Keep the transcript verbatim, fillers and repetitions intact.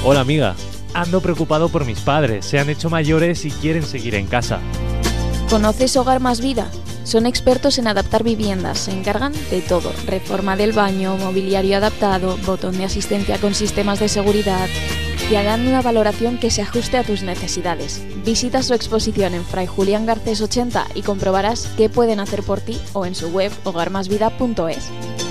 Hola amiga, ando preocupado por mis padres, se han hecho mayores y quieren seguir en casa. ¿Conoces Hogar Más Vida? Son expertos en adaptar viviendas, se encargan de todo, reforma del baño, mobiliario adaptado, botón de asistencia con sistemas de seguridad, y harán una valoración que se ajuste a tus necesidades. Visita su exposición en Fray Julián Garcés ochenta y comprobarás qué pueden hacer por ti o en su web hogar más vida punto es.